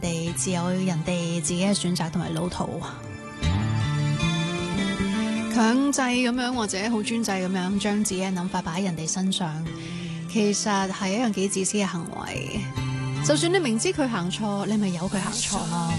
哋自有人哋自己嘅選擇同埋路途。強制咁樣或者好專制咁樣將自己嘅諗法擺喺人哋身上，其實係一樣幾自私嘅行為。就算你明知佢行錯，你咪由佢行錯咯。